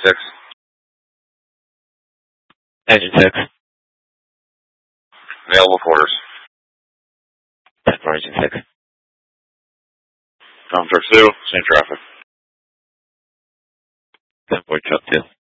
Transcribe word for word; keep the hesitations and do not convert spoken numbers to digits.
six. Engine six. Available quarters. ten for engine six. Tom Truck two, same traffic. ten for truck two.